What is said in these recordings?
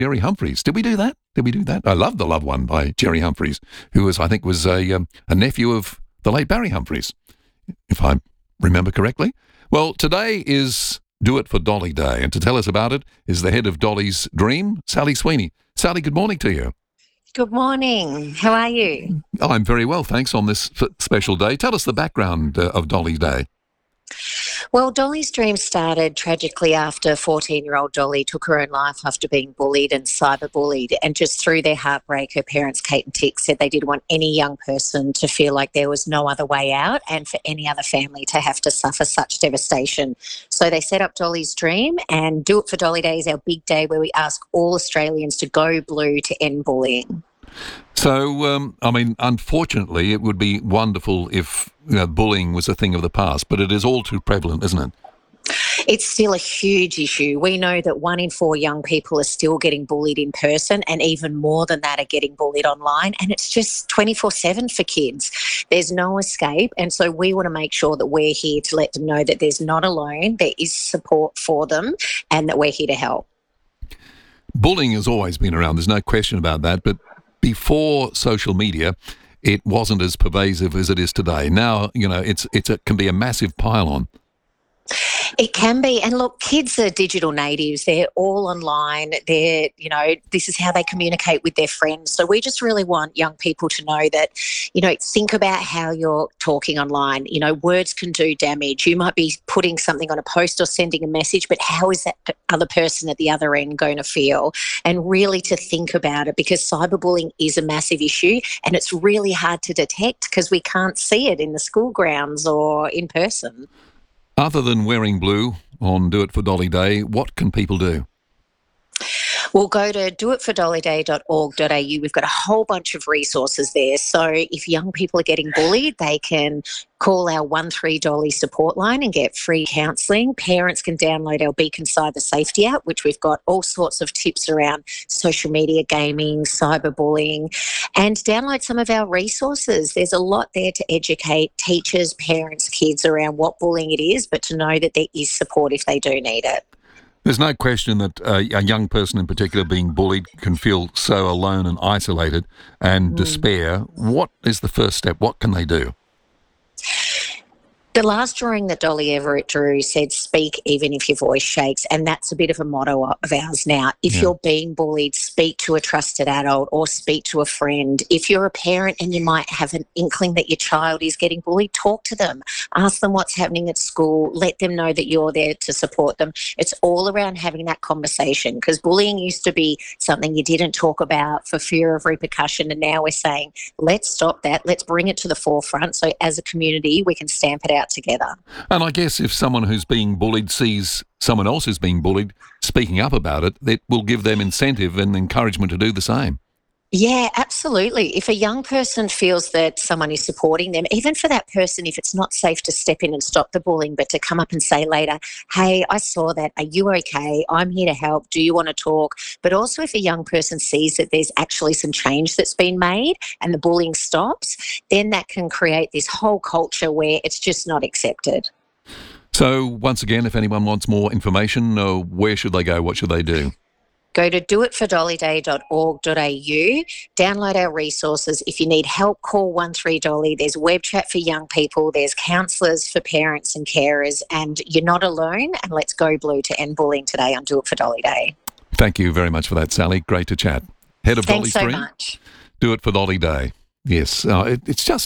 Jerry Humphreys. Did we do that? I love The Loved One by Jerry Humphreys, who was, I think, was a nephew of the late Barry Humphreys, if I remember correctly. Well, today is Do It for Dolly Day, and to tell us about it is the head of Dolly's Dream, Sally Sweeney. Sally, good morning to you. Good morning. How are you? I'm very well, thanks, on this special day. Tell us the background of Dolly Day. Well, Dolly's Dream started tragically after 14-year-old Dolly took her own life after being bullied and cyberbullied. And just through their heartbreak, her parents, Kate and Tick, said they didn't want any young person to feel like there was no other way out and for any other family to have to suffer such devastation. So they set up Dolly's Dream, and Do It for Dolly Day is our big day where we ask all Australians to go blue to end bullying. So, unfortunately, it would be wonderful if bullying was a thing of the past, but it is all too prevalent, isn't it? It's still a huge issue. We know that 1 in 4 young people are still getting bullied in person, and even more than that are getting bullied online. And it's just 24/7 for kids. There's no escape. And so we want to make sure that we're here to let them know that there's not alone, there is support for them, and that we're here to help. Bullying has always been around. There's no question about that. But before social media, it wasn't as pervasive as it is today. Now, it can be a massive pile-on. It can be. And look, kids are digital natives. They're all online. This is how they communicate with their friends. So we just really want young people to know that, think about how you're talking online. Words can do damage. You might be putting something on a post or sending a message, but how is that other person at the other end going to feel? And really to think about it, because cyberbullying is a massive issue and it's really hard to detect because we can't see it in the school grounds or in person. Other than wearing blue on Do It for Dolly Day, what can people do? Well, go to doitfordollyday.org.au. We've got a whole bunch of resources there. So if young people are getting bullied, they can call our 13 Dolly support line and get free counselling. Parents can download our Beacon Cyber Safety app, which we've got all sorts of tips around social media, gaming, cyberbullying, and download some of our resources. There's a lot there to educate teachers, parents, kids around what bullying it is, but to know that there is support if they do need it. There's no question that a young person in particular being bullied can feel so alone and isolated and despair. What is the first step? What can they do? The last drawing that Dolly Everett drew said, speak even if your voice shakes, and that's a bit of a motto of ours now. If you're being bullied, speak to a trusted adult or speak to a friend. If you're a parent and you might have an inkling that your child is getting bullied, talk to them. Ask them what's happening at school. Let them know that you're there to support them. It's all around having that conversation, because bullying used to be something you didn't talk about for fear of repercussion, and now we're saying, let's stop that. Let's bring it to the forefront so as a community we can stamp it out together. And I guess if someone who's being bullied sees someone else who's being bullied speaking up about it, that will give them incentive and encouragement to do the same. Yeah, absolutely. If a young person feels that someone is supporting them, even for that person, if it's not safe to step in and stop the bullying, but to come up and say later, hey, I saw that. Are you okay? I'm here to help. Do you want to talk? But also if a young person sees that there's actually some change that's been made and the bullying stops, then that can create this whole culture where it's just not accepted. So once again, if anyone wants more information, where should they go? What should they do? Go to doitfordollyday.org.au, download our resources. If you need help, call 13 Dolly. There's web chat for young people. There's counsellors for parents and carers. And you're not alone. And let's go blue to end bullying today on Do It for Dolly Day. Thank you very much for that, Sally. Great to chat. Head of Dolly's Dream. Thanks so much. Do It for Dolly Day. Yes, it's just...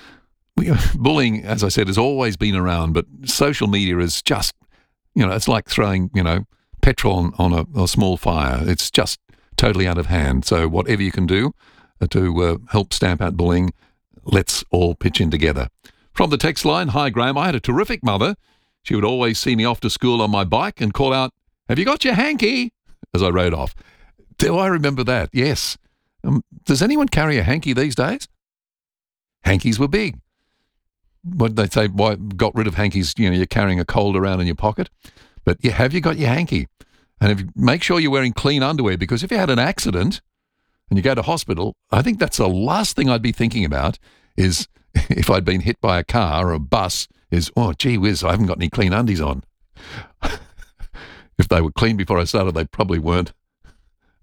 bullying, as I said, has always been around, but social media is just, it's like throwing, petrol on a small fire. It's just totally out of hand. So whatever you can do to help stamp out bullying, let's all pitch in together. From the text line, hi Graham, I had a terrific mother. She would always see me off to school on my bike and call out, have you got your hanky? As I rode off. Do I remember that? Yes. Does anyone carry a hanky these days? Hankies were big. What did they say? Why got rid of hankies? You're carrying a cold around in your pocket. But have you got your hanky? And make sure you're wearing clean underwear, because if you had an accident and you go to hospital, I think that's the last thing I'd be thinking about is if I'd been hit by a car or a bus is, oh, gee whiz, I haven't got any clean undies on. If they were clean before I started, they probably weren't.